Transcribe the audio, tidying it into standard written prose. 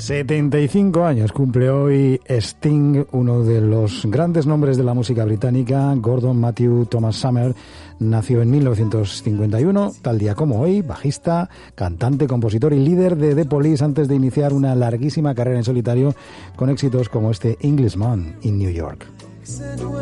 75 años cumple hoy Sting, uno de los grandes nombres de la música británica. Gordon Matthew Thomas Summer nació en 1951, tal día como hoy, bajista, cantante, compositor y líder de The Police antes de iniciar una larguísima carrera en solitario con éxitos como este Englishman in New York.